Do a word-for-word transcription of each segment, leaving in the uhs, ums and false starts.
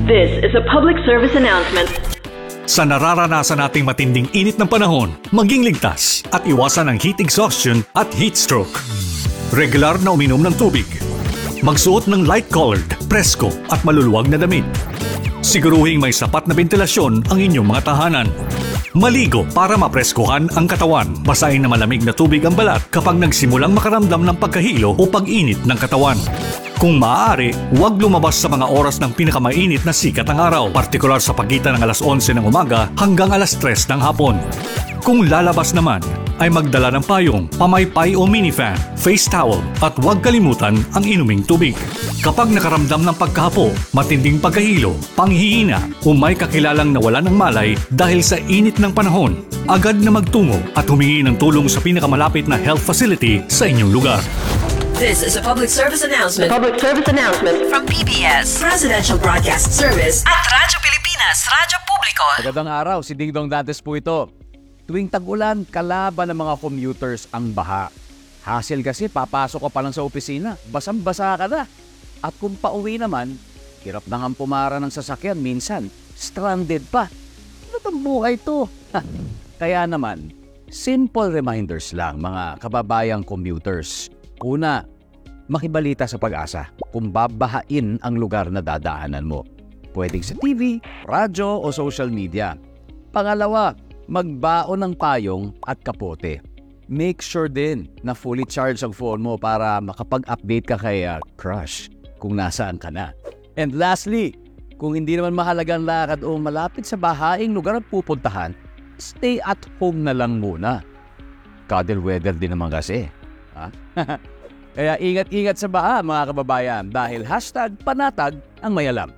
This is a public service announcement. Sa nararanasan nating matinding init ng panahon, maging ligtas at iwasan ang heat exhaustion at heat stroke. Regular na uminom ng tubig. Magsuot ng light-colored, presko at maluluwag na damit. Siguruhing may sapat na ventilasyon ang inyong mga tahanan. Maligo para mapreskuhan ang katawan. Basahin na malamig na tubig ang balat kapag nagsimulang makaramdam ng pagkahilo o pag-init ng katawan. Kung maaari, huwag lumabas sa mga oras ng pinakamainit na sikat ng araw, partikular sa pagitan ng alas onse ng umaga hanggang alas tres ng hapon. Kung lalabas naman, ay magdala ng payong, pamaypay o minifan, face towel at huwag kalimutan ang inuming tubig. Kapag nakaramdam ng pagkahapo, matinding pagkahilo, panghihina o may kakilalang nawala ng malay dahil sa init ng panahon, agad na magtungo at humingi ng tulong sa pinakamalapit na health facility sa inyong lugar. This is a public service announcement. Public service announcement From P B S Presidential Broadcast Service at Radyo Pilipinas, Radyo Publiko. Magandang araw, si Ding Dong Dantes po ito. Tuwing tag-ulan, kalaban ng mga commuters ang baha. Hassle kasi, papasok ka pa lang sa opisina, basang-basa ka na. At kung pauwi naman, hirap na nga pumara ng sasakyan, minsan, stranded pa. Ano bang buhay to? Kaya naman, simple reminders lang mga kababayang commuters. Una, makibalita sa Pag-asa kung babahain ang lugar na dadaanan mo. Pwedeng sa T V, radyo o social media. Pangalawa, magbaon ng payong at kapote. Make sure din na fully charged ang phone mo para makapag-update ka kay uh, crush kung nasaan ka na. And lastly, kung hindi naman mahalagang lakad o malapit sa bahaing lugar ang pupuntahan, stay at home na lang muna. Cuddle weather din naman kasi. Ha? Kaya ingat-ingat sa baha mga kababayan dahil hashtag panatag ang may alam.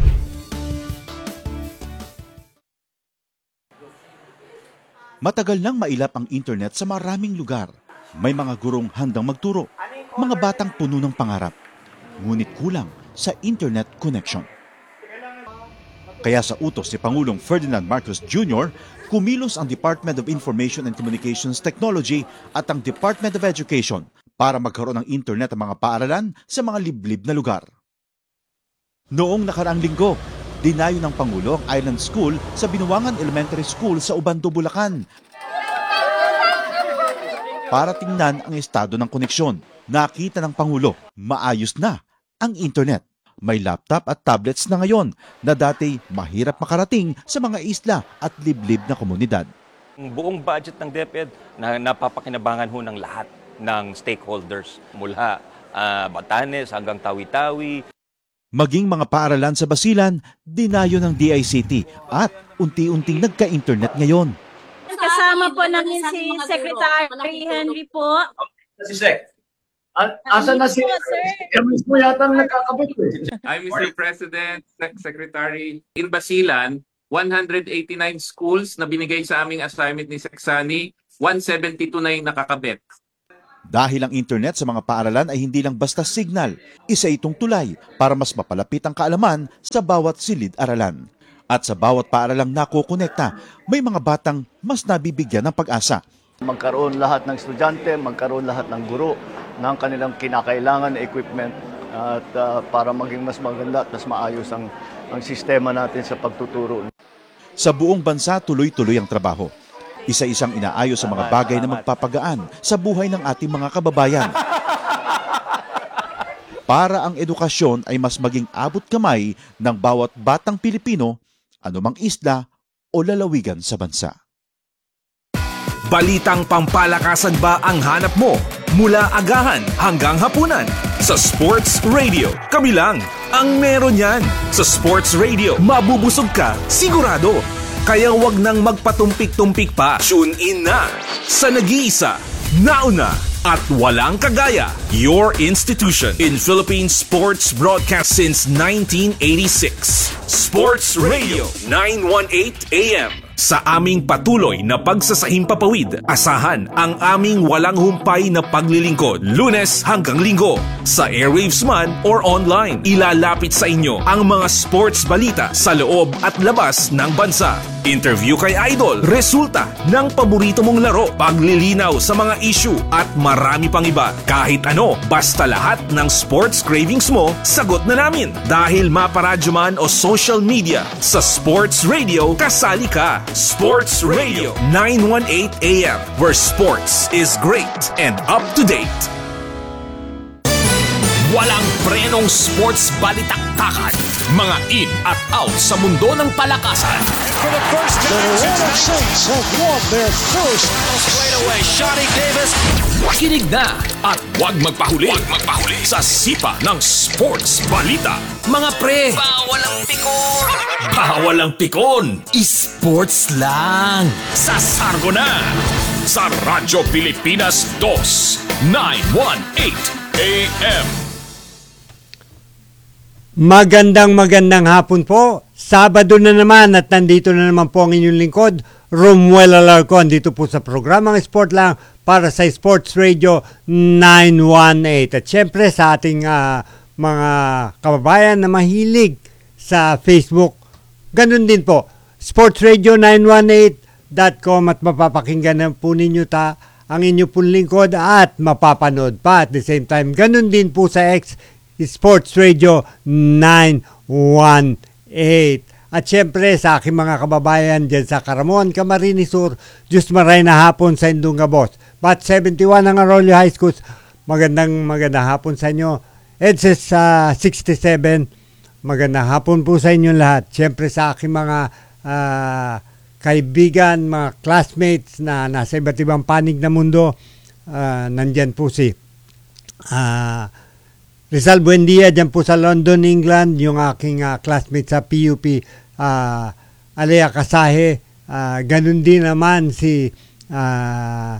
Matagal nang mailap ang internet sa maraming lugar. May mga gurong handang magturo, mga batang puno ng pangarap. Ngunit kulang sa internet connection. Kaya sa utos si Pangulong Ferdinand Marcos Junior, kumilos ang Department of Information and Communications Technology at ang Department of Education para magkaroon ng internet ang mga paaralan sa mga liblib na lugar. Noong nakaraang linggo, dinayo ng Pangulo ang Island School sa Binuangan Elementary School sa Ubando, Bulacan para tingnan ang estado ng koneksyon. Nakita ng Pangulo, maayos na ang internet. May laptop at tablets na ngayon na dati mahirap makarating sa mga isla at liblib na komunidad. Ang buong budget ng DepEd na napapakinabangan ho ng lahat ng stakeholders mula uh, Batanes hanggang Tawi-Tawi. Maging mga paaralan sa Basilan, dinayo ng D I C T at unti-unting nagka-internet ngayon. Kasama po namin si Secretary Henry po. Si Sec. Asan na si Emis mo yata nagkakabit eh. I'm Mister President, Sec Secretary. In Basilan, one hundred eighty-nine schools na binigay sa aming assignment ni Seksani, one seventy-two na yung nakakabit. Dahil ang internet sa mga paaralan ay hindi lang basta signal, isa itong tulay para mas mapalapit ang kaalaman sa bawat silid-aralan. At sa bawat paaralang nakukonekta, may mga batang mas nabibigyan ng pag-asa. Magkaroon lahat ng estudyante, magkaroon lahat ng guro ng kanilang kinakailangan na equipment at uh, para maging mas maganda at mas maayos ang, ang sistema natin sa pagtuturo. Sa buong bansa, tuloy-tuloy ang trabaho. Isa-isang inaayos sa mga bagay na magpapagaan sa buhay ng ating mga kababayan. Para ang edukasyon ay mas maging abot kamay ng bawat batang Pilipino, anumang isla o lalawigan sa bansa. Balitang pampalakasan ba ang hanap mo? Mula agahan hanggang hapunan sa Sports Radio. Kami lang ang meron yan. Sa Sports Radio, mabubusog ka sigurado. Kaya wag nang magpatumpik-tumpik pa. Tune in na sa nag-iisa, nauna at walang kagaya. Your institution in Philippine sports broadcast since nineteen eighty-six. Sports Radio nine eighteen A M. Sa aming patuloy na pagsasahimpapawid, asahan ang aming walang humpay na paglilingkod. Lunes hanggang Linggo, sa airwaves man or online, ilalapit sa inyo ang mga sports balita sa loob at labas ng bansa. interview kay idol, resulta ng paborito mong laro, paglilinaw sa mga issue at marami pang iba. Kahit ano, basta lahat ng sports cravings mo, sagot na namin. Dahil maparadyo man o social media, sa Sports Radio, kasali ka. Sports Radio nine eighteen A M, where sports is great and up to date. Walang prenong sports balitaktakan. Mga in at out sa mundo ng palakasan. For the first time, the Red Saints have won their first. Straight away, Shotty Davis. Kinig na at huwag magpahuli. Huwag magpahuli sa sipa ng sports balita. Mga pre, bawal ang pikon. Bawal ang pikon. Sports lang. Sa Sargo na. Sa Radyo Pilipinas two, nine eighteen A M. Magandang magandang hapon po. Sabado na naman at nandito na naman po ang inyong lingkod, Romuel Alarcon, dito po sa programang Sport Lang para sa Sports Radio nine eighteen. At syempre sa ating uh, mga kababayan na mahilig sa Facebook, ganun din po, sports radio nine eighteen dot com at mapapakinggan na po ninyo ta ang inyong pong lingkod at mapapanood pa at the same time. Ganun din po sa X, Sports Radio nine eighteen. At syempre sa aking mga kababayan dyan sa Caramuan, Camarines Sur, Diyos maray na hapon sa Indungabos. Bat seventy-one ng Arroyo High School, magandang magandang hapon sa inyo. Edses sa uh, sixty-seven, magandang hapon po sa inyo lahat. Syempre sa aking mga uh, kaibigan, mga classmates na nasa iba't ibang panig na mundo, uh, nandyan po si uh, Rizal Buendia, dyan po sa London, England, yung aking uh, classmate sa P U P, uh, Alea Kasahe, uh, ganun din naman si uh,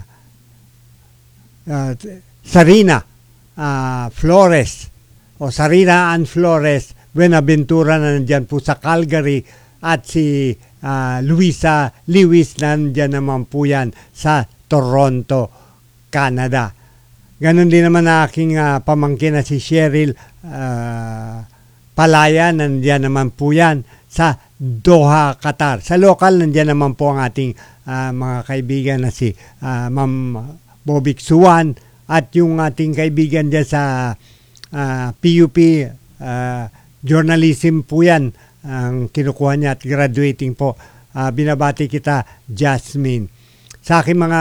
uh, Sarina uh, Flores, o Sarina Ann Flores Buenaventura na nandyan po sa Calgary, at si uh, Luisa Lewis nandyan naman po yan sa Toronto, Canada. Ganon din naman na aking uh, pamangkin na si Cheryl uh, Palaya, nandiyan naman po yan sa Doha, Qatar. Sa local, nandiyan naman po ang ating uh, mga kaibigan na si uh, Ma'am Bobik Suwan at yung ating kaibigan dyan sa uh, P U P, uh, journalism po yan, ang kinukuha niya at graduating po. Uh, binabati kita, Jasmine. Sa aking mga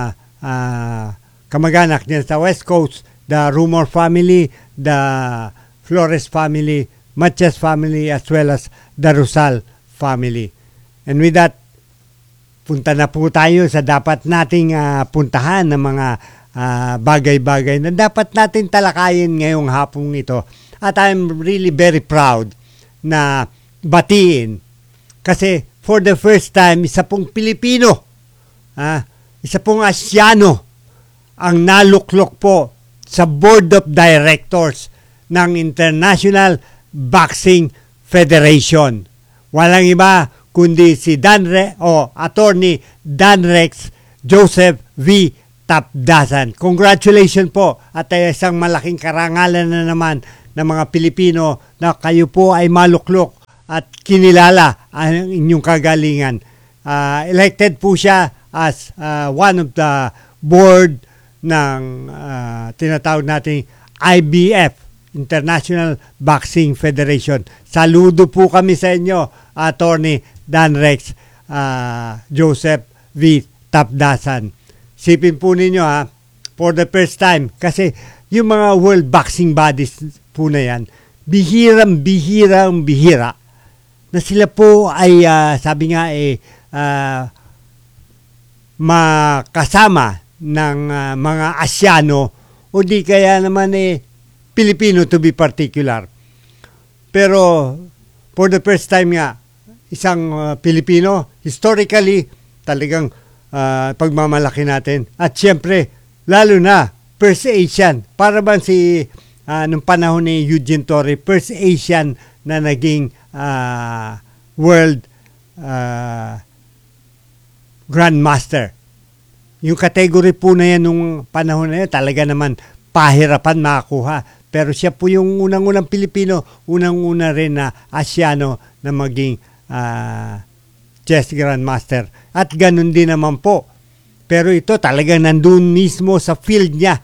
uh, kamag-anak niya sa West Coast, the Rumor family, the Flores family, Matias family, as well as the Rosal family. And with that, punta na po tayo sa dapat nating uh, puntahan ng mga uh, bagay-bagay na dapat natin talakayin ngayong hapong ito. At I'm really very proud na batiin kasi for the first time, isa pong Pilipino, uh, isa pong Asyano, ang naluklok po sa Board of Directors ng International Boxing Federation. Walang iba kundi si Danre o Attorney Danrex Joseph V. Tapdasan. Congratulations po at ay isang malaking karangalan na naman ng mga Pilipino na kayo po ay maluklok at kinilala ang inyong kagalingan. Uh, elected po siya as uh, one of the board ng uh, tinatawag nating I B F, International Boxing Federation. Saludo po kami sa inyo, Attorney Danrex uh, Joseph V. Tapdasan. Sipin po ninyo ha, for the first time, kasi yung mga world boxing bodies po na yan, bihirang bihirang bihira na sila po ay uh, sabi nga eh uh, makasama ng uh, mga Asyano o di kaya naman eh Pilipino to be particular. Pero for the first time nga, isang uh, Pilipino, historically, talagang uh, pagmamalaki natin. At syempre, lalo na, first Asian. Para bang si, uh, nung panahon ni Eugene Torre, first Asian na naging uh, world uh, grandmaster. Yung category po na yan nung panahon na yan, talaga naman pahirapan makakuha. Pero siya po yung unang-unang Pilipino, unang-una rin na Asyano na maging uh, chess grandmaster. At ganun din naman po. Pero ito talagang nandun mismo sa field niya.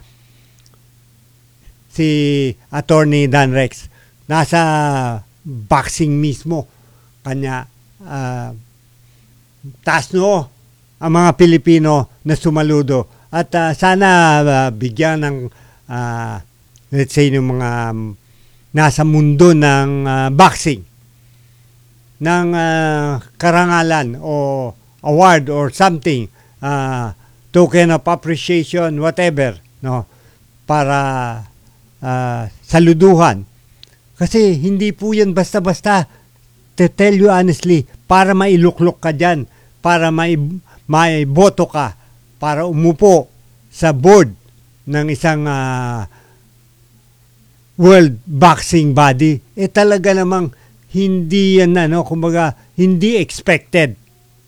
Si Attorney Dan Rex. Nasa boxing mismo. Kanya, uh, taas no ang mga Pilipino na sumaludo. At uh, sana uh, bigyan ng, uh, let's say, yung mga um, nasa mundo ng uh, boxing ng uh, karangalan o award or something, uh, token of appreciation, whatever, no, para uh, saluduhan. Kasi hindi po yan basta-basta, to tell you honestly, para mailuklok ka dyan, para may, may boto ka, para umupo sa board ng isang uh, World Boxing Body, eh talaga namang hindi yan na, no? Kumbaga, hindi expected.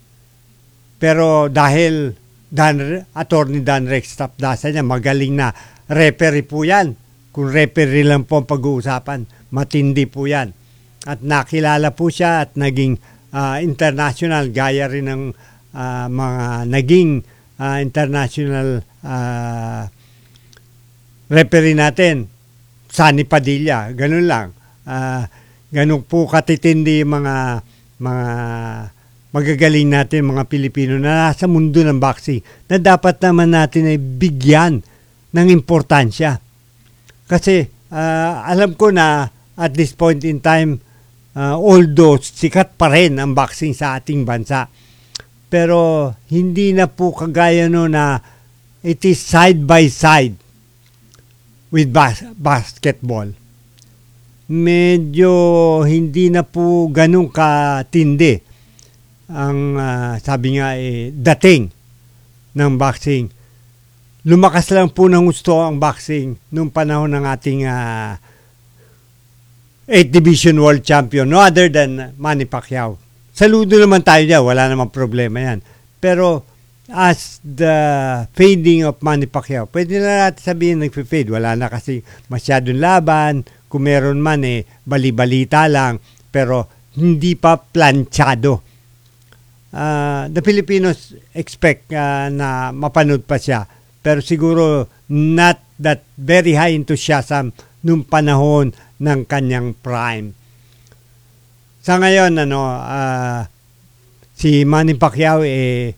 Pero dahil Dan, Attorney Dan Rex Tapdasa niya, magaling na referee po yan. Kung referee lang po ang pag-uusapan, matindi po yan. At nakilala po siya at naging uh, international, gaya rin ng uh, mga naging uh, international uh, referee natin. Sunny Padilla, ganun lang. Uh, ganun po katitindi mga mga magagaling natin, mga Pilipino na nasa mundo ng boxing, na dapat naman natin ay bigyan ng importansya. Kasi uh, alam ko na at this point in time, uh, although sikat pa rin ang boxing sa ating bansa, pero hindi na po kagaya no na it is side by side with bas- basketball. Medyo hindi na po ganun katindi ang uh, sabi nga eh, dating ng boxing. Lumakas lang po ng gusto ang boxing nung panahon ng ating uh, eighth Division World Champion, no other than Manny Pacquiao. Saludo naman tayo dyan, wala namang problema yan. Pero as the fading of Manny Pacquiao, pwede na natin sabihin nag-fade. Wala na kasi masyadong laban. Kung meron man eh, bali-balita lang. Pero hindi pa planchado. Uh, the Filipinos expect uh, na mapanood pa siya. Pero siguro not that very high enthusiasm nung panahon ng kanyang prime. Sa ngayon, ano, uh, si Manny Pacquiao eh,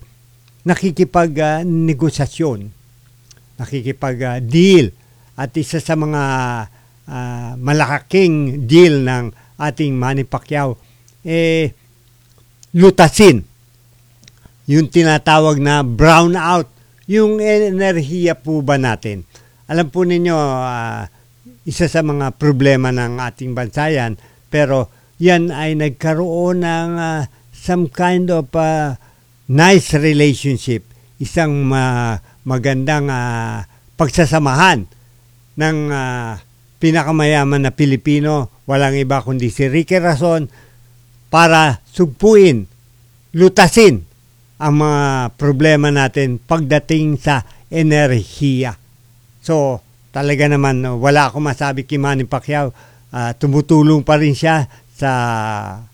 nakikipag-negosasyon, uh, nakikipag-deal, uh, at isa sa mga uh, malaking deal ng ating Manny Pacquiao, eh, lutasin yung tinatawag na brownout, yung enerhiya po ba natin. Alam po ninyo, uh, isa sa mga problema ng ating bansa yan, pero yan ay nagkaroon ng uh, some kind of uh, nice relationship, isang uh, magandang uh, pagsasamahan ng uh, pinakamayaman na Pilipino, walang iba kundi si Ricky Razon, para sugpuin, lutasin ang mga problema natin pagdating sa enerhiya. So, talaga naman, wala akong masabi kay Manny Pacquiao. Uh, tumutulong pa rin siya sa